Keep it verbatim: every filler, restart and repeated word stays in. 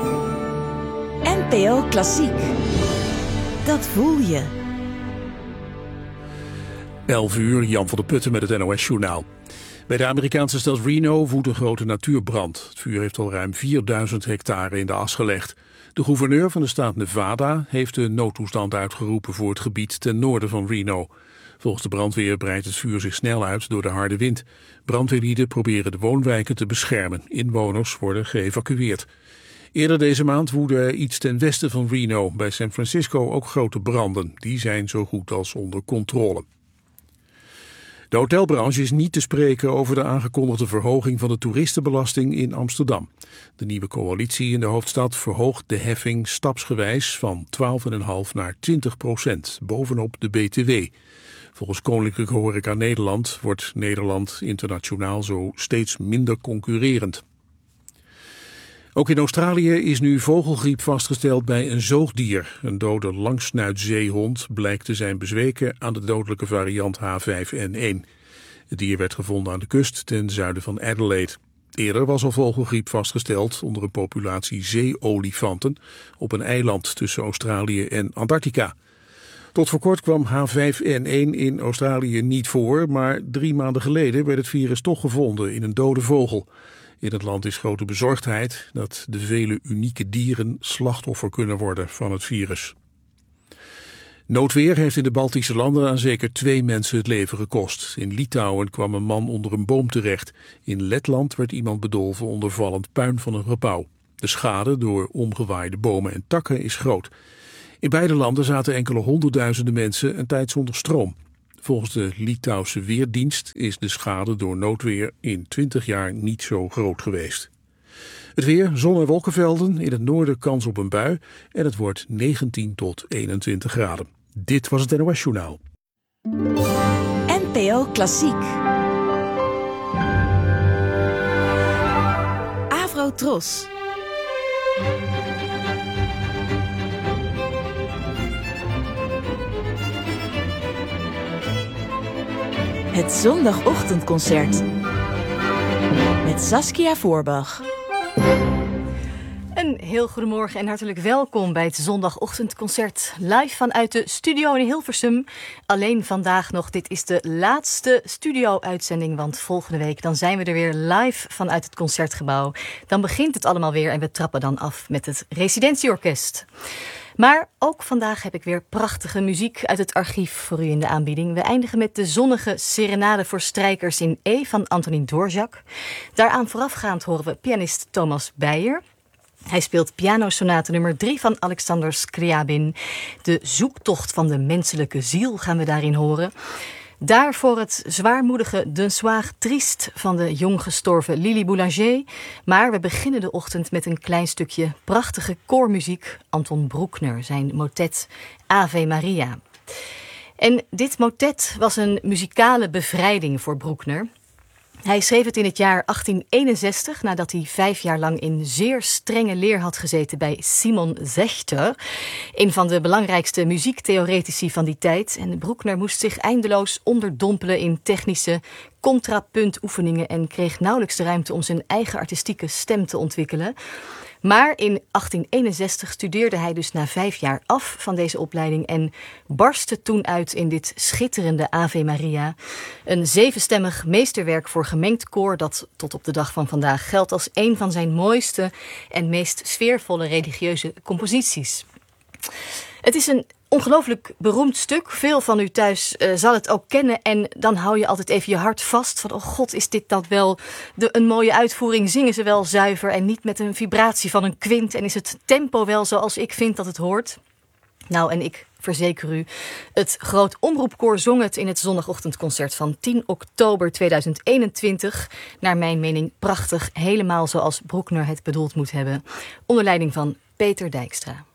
N P O Klassiek. Dat voel je. elf uur, Jan van der Putten met het N O S-journaal. Bij de Amerikaanse stad Reno woedt een grote natuurbrand. Het vuur heeft al ruim vierduizend hectare in de as gelegd. De gouverneur van de staat Nevada heeft de noodtoestand uitgeroepen voor het gebied ten noorden van Reno. Volgens de brandweer breidt het vuur zich snel uit door de harde wind. Brandweerlieden proberen de woonwijken te beschermen. Inwoners worden geëvacueerd. Eerder deze maand woedden iets ten westen van Reno, bij San Francisco, ook grote branden. Die zijn zo goed als onder controle. De hotelbranche is niet te spreken over de aangekondigde verhoging van de toeristenbelasting in Amsterdam. De nieuwe coalitie in de hoofdstad verhoogt de heffing stapsgewijs van twaalf komma vijf naar twintig procent, bovenop de B T W. Volgens Koninklijke Horeca Nederland wordt Nederland internationaal zo steeds minder concurrerend. Ook in Australië is nu vogelgriep vastgesteld bij een zoogdier. Een dode langsnuitzeehond blijkt te zijn bezweken aan de dodelijke variant H vijf N één. Het dier werd gevonden aan de kust ten zuiden van Adelaide. Eerder was al vogelgriep vastgesteld onder een populatie zeeolifanten op een eiland tussen Australië en Antarctica. Tot voor kort kwam H vijf N één in Australië niet voor, maar drie maanden geleden werd het virus toch gevonden in een dode vogel. In het land is grote bezorgdheid dat de vele unieke dieren slachtoffer kunnen worden van het virus. Noodweer heeft in de Baltische landen aan zeker twee mensen het leven gekost. In Litouwen kwam een man onder een boom terecht. In Letland werd iemand bedolven onder vallend puin van een gebouw. De schade door omgewaaide bomen en takken is groot. In beide landen zaten enkele honderdduizenden mensen een tijd zonder stroom. Volgens de Litouwse Weerdienst is de schade door noodweer in twintig jaar niet zo groot geweest. Het weer, zon en wolkenvelden, in het noorden kans op een bui en het wordt negentien tot eenentwintig graden. Dit was het N O S-journaal. N P O Klassiek. Avro Tros. Het zondagochtendconcert met Saskia Voorbach. Een heel goedemorgen en hartelijk welkom bij het zondagochtendconcert live vanuit de studio in Hilversum. Alleen vandaag nog, dit is de laatste studio-uitzending, want volgende week dan zijn we er weer live vanuit het Concertgebouw. Dan begint het allemaal weer en we trappen dan af met het residentieorkest. Maar ook vandaag heb ik weer prachtige muziek uit het archief voor u in de aanbieding. We eindigen met de zonnige serenade voor strijkers in E van Antonin Dvorak. Daaraan voorafgaand horen we pianist Thomas Beyer. Hij speelt pianosonate nummer drie van Alexander Scriabin. De zoektocht van de menselijke ziel gaan we daarin horen. Daarvoor het zwaarmoedige D'un Soir Triste van de jong gestorven Lili Boulanger. Maar we beginnen de ochtend met een klein stukje prachtige koormuziek. Anton Bruckner, zijn motet Ave Maria. En dit motet was een muzikale bevrijding voor Bruckner. Hij schreef het in het jaar achttien eenenzestig, nadat hij vijf jaar lang in zeer strenge leer had gezeten bij Simon Sechter, een van de belangrijkste muziektheoretici van die tijd. En Bruckner moest zich eindeloos onderdompelen in technische contrapuntoefeningen en kreeg nauwelijks de ruimte om zijn eigen artistieke stem te ontwikkelen. Maar in achttien eenenzestig studeerde hij dus na vijf jaar af van deze opleiding en barstte toen uit in dit schitterende Ave Maria. Een zevenstemmig meesterwerk voor gemengd koor dat tot op de dag van vandaag geldt als een van zijn mooiste en meest sfeervolle religieuze composities. Het is een ongelooflijk beroemd stuk. Veel van u thuis uh, zal het ook kennen. En dan hou je altijd even je hart vast. Van, oh god, is dit dat wel de, een mooie uitvoering? Zingen ze wel zuiver en niet met een vibratie van een kwint? En is het tempo wel zoals ik vind dat het hoort? Nou, en ik verzeker u, het Groot Omroepkoor zong het in het zondagochtendconcert van tien oktober tweeduizend eenentwintig. Naar mijn mening prachtig, helemaal zoals Bruckner het bedoeld moet hebben. Onder leiding van Peter Dijkstra.